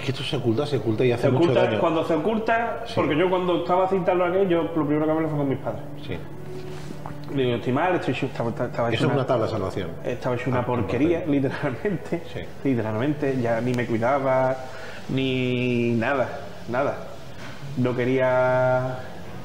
que esto se oculta y hace mucho daño. Cuando se oculta, sí. Porque yo cuando estaba citando aquello, lo primero que hablé fue con mis padres. Sí. Digo, estoy mal, estaba eso es una tabla de salvación. Estaba hecho una porquería, literalmente. Sí. Literalmente, ya ni me cuidaba, ni nada. No quería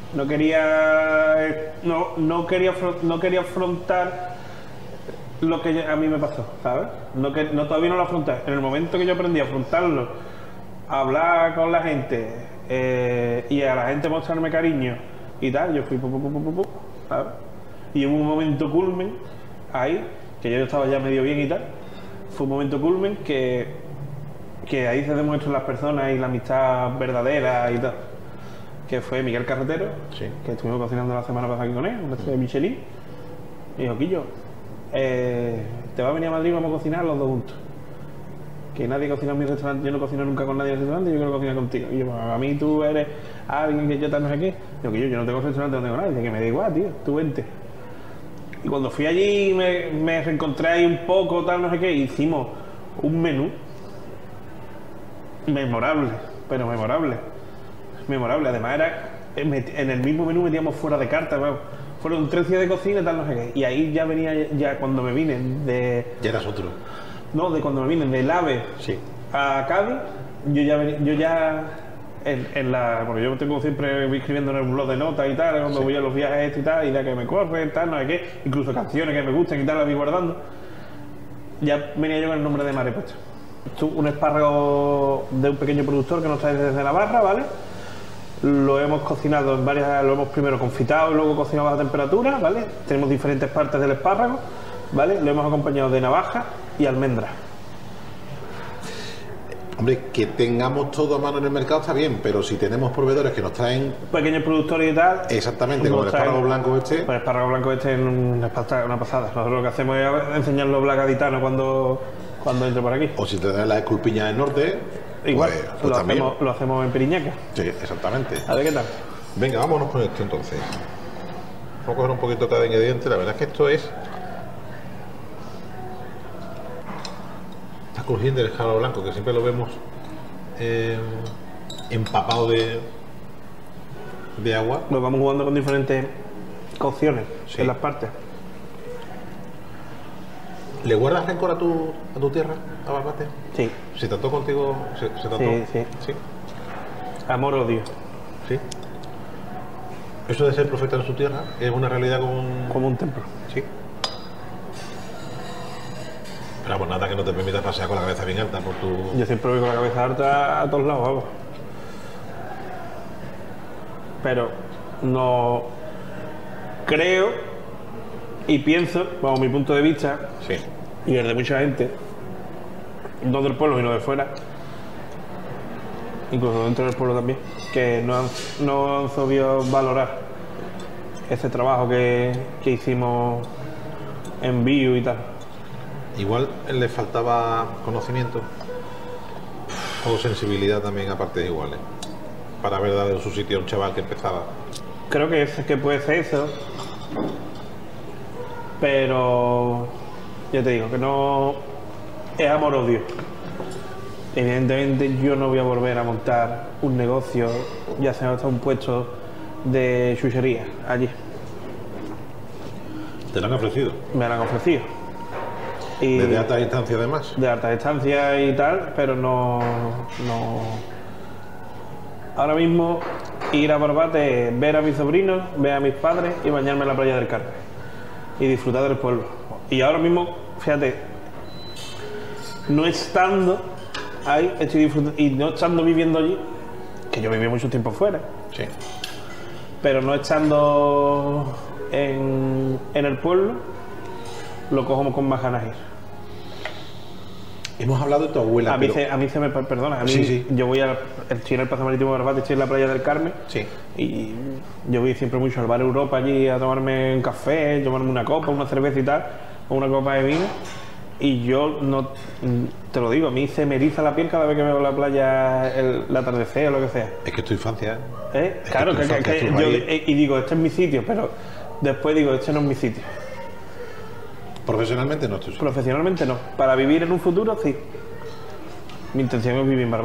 afrontar lo que a mí me pasó, ¿sabes? Todavía no lo afronté. En el momento que yo aprendí a afrontarlo, a hablar con la gente y a la gente mostrarme cariño y tal, yo fui ¿sabes? Y hubo un momento culmen ahí, que yo estaba ya medio bien y tal, fue un momento culmen que ahí se demuestran las personas y la amistad verdadera y tal, que fue Miguel Carretero, sí. Que estuvimos cocinando la semana pasada aquí con él, un resto de Michelin, y dijo, Quillo, te va a venir a Madrid y vamos a cocinar los dos juntos. Que nadie cocina en mi restaurante, yo no cocino nunca con nadie en el restaurante, yo quiero cocinar contigo. Y yo, a mí tú eres alguien que yo tal no sé qué. Digo, que yo no tengo restaurante, no tengo nada. Dice que me da igual, tío, tú vente. Y cuando fui allí me reencontré ahí un poco, tal, no sé qué, hicimos un menú memorable, pero memorable. Además en el mismo menú metíamos fuera de carta, vamos. Fueron 3 días de cocina, tal, no sé qué. Y ahí ya venía, cuando me vine de... Ya eras otro. No, de cuando me vine del AVE sí. a Cádiz, porque yo tengo siempre escribiendo en el blog de notas y tal, cuando voy a los viajes y tal, y de que me corren, tal, no sé qué, incluso canciones que me gustan y tal, las voy guardando. Ya venía yo con el nombre de Mare puesto. Un espárrago de un pequeño productor que nos trae desde Navarra, ¿vale? Lo hemos cocinado en varias, lo hemos primero confitado y luego cocinado a baja temperatura, ¿vale? Tenemos diferentes partes del espárrago, ¿vale? Lo hemos acompañado de navaja y almendra. Hombre, que tengamos todo a mano en el mercado está bien, pero si tenemos proveedores que nos traen... pequeños productores y tal... Exactamente, como el espárrago blanco este... Pues el espárrago blanco este es una pasada. Nosotros lo que hacemos es enseñarlo blagaditano cuando entre por aquí. O si te dan las esculpiñas del norte... Igual, pues lo hacemos en Piriñaca. Sí, exactamente. A ver qué tal. Venga, vámonos con esto entonces. Vamos a coger un poquito cada ingrediente. La verdad es que esto es... Está crujiente el espárrago blanco, que siempre lo vemos empapado de agua. Lo vamos jugando con diferentes cocciones, sí. En las partes. ¿Le guardas rencor a tu tierra, a Barbate? Sí. ¿Se trató contigo? ¿Se trató? Sí. Amor-odio. Sí. ¿Eso de ser profeta en su tierra es una realidad como un templo? Sí. Pero pues nada que no te permita pasear con la cabeza bien alta por tu... Yo siempre voy con la cabeza alta a todos lados, vamos. Pero no creo y pienso, bajo mi punto de vista, sí. Y el de mucha gente, no del pueblo sino de fuera, incluso dentro del pueblo también, que no han sabido valorar ese trabajo que hicimos en Viu y tal. Igual le faltaba conocimiento o sensibilidad también a partes iguales para haber dado su sitio a un chaval que empezaba. Creo que puede ser eso, pero ya te digo que no es amor-odio. Evidentemente yo no voy a volver a montar un negocio, ya sea hasta un puesto de chuchería allí. ¿Te lo han ofrecido? Me lo han ofrecido. Y ¿de alta distancia además? De alta distancia y tal, pero no... Ahora mismo ir a Barbate, ver a mis sobrinos, ver a mis padres y bañarme en la playa del Carmen y disfrutar del pueblo. Y ahora mismo, fíjate, no estando ahí, estoy disfrutando, y no estando viviendo allí, que yo viví mucho tiempo fuera, sí. Pero no estando en el pueblo, lo cojo con más ganas ir. Hemos hablado de tu abuela, a mí se me perdona, sí. Yo voy estoy en el Paseo Marítimo de Barbate, estoy en la playa del Carmen, sí. Y yo voy siempre mucho al bar Europa allí a tomarme un café, tomarme una copa, una cerveza y tal, o una copa de vino, y yo no, te lo digo, a mí se me eriza la piel cada vez que veo la playa, el atardecer o lo que sea. Es que es tu infancia, Claro, y digo, este es mi sitio, pero después digo, este no es mi sitio. Profesionalmente no estoy. Profesionalmente no. Para vivir en un futuro, sí. Mi intención es vivir en Barbate.